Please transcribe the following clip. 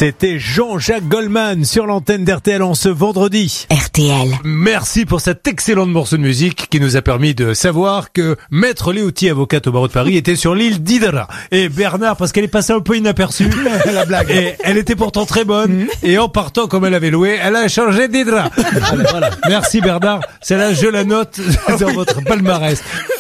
C'était Jean-Jacques Goldman sur l'antenne d'RTL en ce vendredi. RTL. Merci pour cet excellent morceau de musique qui nous a permis de savoir que Maître Léoty, avocate au barreau de Paris, était sur l'île d'Hydra. Et Bernard, parce qu'elle est passée un peu inaperçue, la blague. Et elle était pourtant très bonne. Et en partant comme elle avait loué, elle a changé d'Hydra. Voilà. Merci Bernard. Celle-là, je la note dans votre palmarès.